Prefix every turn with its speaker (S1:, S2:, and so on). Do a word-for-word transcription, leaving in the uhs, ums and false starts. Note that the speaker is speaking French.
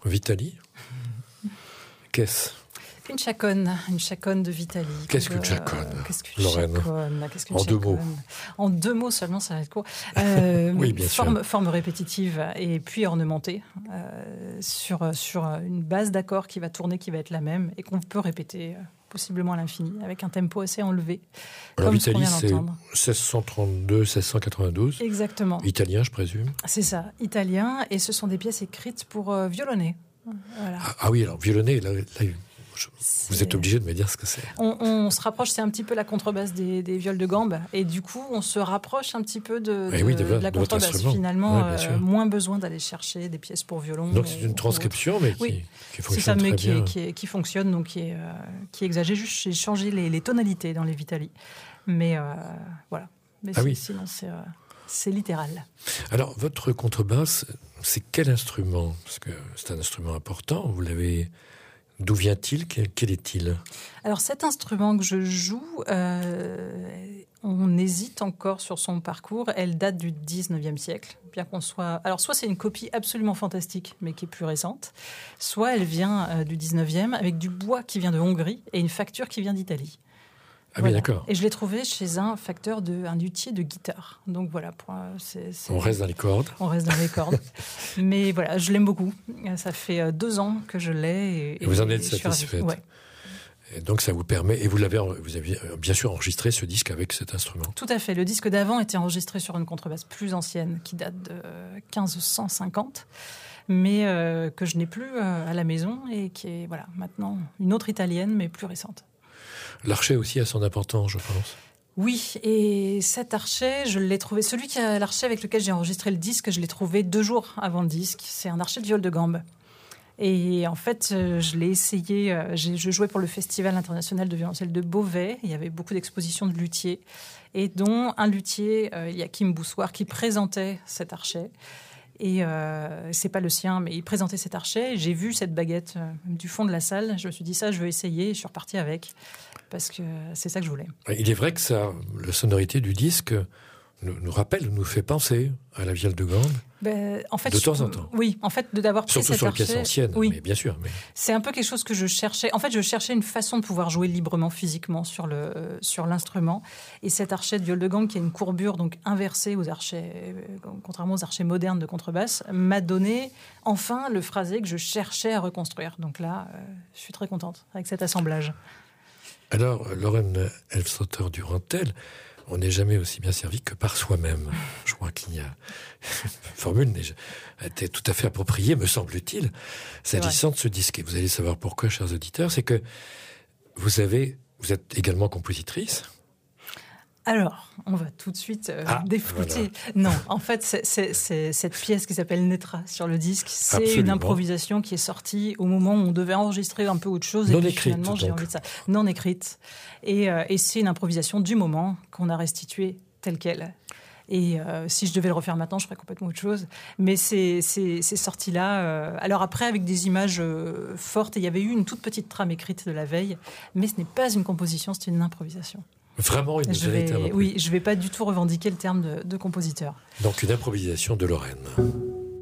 S1: Vitali. Qu'est-ce ?
S2: Une chaconne, une chaconne de Vitali.
S1: Qu'est-ce qu'une chaconne,
S2: euh, Qu'est-ce qu'une
S1: Lorraine
S2: chaconne Qu'est-ce qu'une
S1: En deux
S2: chaconne
S1: mots.
S2: En deux mots seulement, ça va être court. Euh,
S1: Oui, bien
S2: forme,
S1: sûr.
S2: Forme répétitive et puis ornementée euh, sur, sur une base d'accord qui va tourner, qui va être la même et qu'on peut répéter euh, possiblement à l'infini avec un tempo assez enlevé.
S1: Alors,
S2: comme ce qu'on
S1: Vitali,
S2: vient
S1: c'est
S2: d'entendre.
S1: seize cent trente-deux seize cent quatre-vingt-douze.
S2: Exactement.
S1: Italien, je présume.
S2: C'est ça, italien. Et ce sont des pièces écrites pour euh, violonner. Voilà.
S1: Ah, ah oui, alors violonné, là, là, je- vous
S2: C'est-
S1: êtes obligé de me dire ce que c'est.
S2: On, on se rapproche, c'est un petit peu la contrebasse des, des viols de gambe, et du coup, on se rapproche un petit peu de,
S1: Eh
S2: de,
S1: oui, de vo-
S2: de la
S1: de votre
S2: contrebasse.
S1: instrument.
S2: Finalement,
S1: Ouais, bien
S2: euh,
S1: sûr.
S2: moins besoin d'aller chercher des pièces pour violon.
S1: Donc c'est
S2: ou-
S1: une transcription, mais qui,
S2: Oui.
S1: qui
S2: C'est
S1: fonctionne
S2: ça, mais
S1: très
S2: qui,
S1: bien.
S2: est- qui, est- qui fonctionne, donc qui est, euh, qui est exagéré. Juste, j'ai changé les, les tonalités dans les Vitali. Mais euh, voilà. Mais
S1: Ah
S2: c'est-
S1: oui.
S2: sinon, c'est, euh, c'est littéral.
S1: Alors, votre contrebasse, c'est quel instrument ? Parce que c'est un instrument important, vous l'avez... D'où vient-il ? Quel, quel est-il ?
S2: Alors cet instrument que je joue, euh, on hésite encore sur son parcours. Elle date du dix-neuvième siècle, bien qu'on soit... Alors soit c'est une copie absolument fantastique, mais qui est plus récente, soit elle vient euh, du dix-neuvième avec du bois qui vient de Hongrie et une facture qui vient d'Italie.
S1: Ah
S2: Voilà.
S1: oui, d'accord.
S2: Et je l'ai trouvé chez un facteur, de, un luthier de guitare. Donc voilà, pour, euh, c'est, c'est-
S1: On reste dans les cordes.
S2: on reste dans les cordes. Mais voilà, je l'aime beaucoup. Ça fait euh, deux ans que je l'ai. Et,
S1: Et vous en êtes
S2: je suis ravie.
S1: satisfaite ?
S2: Ouais.
S1: Et donc ça vous permet... Et vous l'avez, en- vous avez euh, bien sûr enregistré ce disque avec cet instrument.
S2: Tout à fait. Le disque d'avant était enregistré sur une contrebasse plus ancienne qui date de quinze cent cinquante, mais euh, que je n'ai plus euh, à la maison et qui est voilà, maintenant une autre italienne, mais plus récente.
S1: L'archet aussi a son importance, je pense.
S2: Oui, et cet archet, je l'ai trouvé... Celui qui a l'archet avec lequel j'ai enregistré le disque, je l'ai trouvé deux jours avant le disque. C'est un archet de viol de gambe. Et en fait, euh, je l'ai essayé... euh, j'ai- Je jouais pour le Festival international de violoncelle de Beauvais. Il y avait beaucoup d'expositions de luthiers, et dont un luthier, euh, Yakim Boussoir, qui présentait cet archet. Et euh, c'est pas le sien, mais il présentait cet archet. Et j'ai vu cette baguette euh, du fond de la salle. Je me suis dit, ça, je veux essayer. Et je suis repartie avec, parce que c'est ça que je voulais.
S1: Il est vrai que ça, la sonorité du disque nous, nous rappelle, nous fait penser à la viole de gambe.
S2: Ben, en fait,
S1: De
S2: je-
S1: temps en temps.
S2: Oui, en fait, de- d'avoir pris
S1: Surtout
S2: cet
S1: sur les
S2: archet...
S1: pièces anciennes,
S2: Oui,
S1: mais bien sûr. Mais...
S2: c'est un peu quelque chose que je cherchais. En fait, je cherchais une façon de pouvoir jouer librement, physiquement, sur, le, euh, sur l'instrument. Et cet archet de viol de gambe, qui a une courbure donc inversée aux archets, euh, contrairement aux archets modernes de contrebasse, m'a donné enfin le phrasé que je cherchais à reconstruire. Donc là, euh, je suis très contente avec cet assemblage.
S1: Alors, Lorraine Elfstrotter-Durantel, on n'est jamais aussi bien servi que par soi-même. Je crois qu'il y a une formule n'est- était tout à fait appropriée, me semble-t-il, s'agissant de ce disque. Et vous allez savoir pourquoi, chers auditeurs, c'est que vous avez, vous êtes également compositrice.
S2: Alors, on va tout de suite euh,
S1: Ah,
S2: déflouter. Non, en fait, c'est, c'est, c'est cette pièce qui s'appelle Netra sur le disque. C'est
S1: Absolument.
S2: une improvisation qui est sortie au moment où on devait enregistrer un peu autre chose.
S1: Non
S2: et puis
S1: écrite,
S2: finalement, j'ai
S1: donc.
S2: envie de ça. Non écrite. Et, euh, et c'est une improvisation du moment qu'on a restituée telle qu'elle. Et euh, si je devais le refaire maintenant, je ferais complètement autre chose. Mais c'est, c'est, c'est sorti là. Euh, alors après, avec des images euh, fortes, et il y avait eu une toute petite trame écrite de la veille. Mais ce n'est pas une composition, c'est une improvisation.
S1: Vraiment une
S2: Je vais,
S1: véritable...
S2: oui, je ne vais pas du tout revendiquer le terme de, de compositeur.
S1: Donc une improvisation de Lorraine.